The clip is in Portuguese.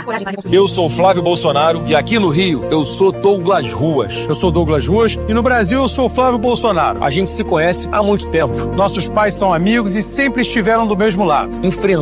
coragem para reconstruir. Eu sou Flávio Bolsonaro e aqui no Rio eu sou Douglas Ruas. Eu sou Douglas Ruas e no Brasil eu sou Flávio Bolsonaro. A gente se conhece há muito tempo. Nossos pais são amigos e sempre estiveram do mesmo lado. Enfrentamos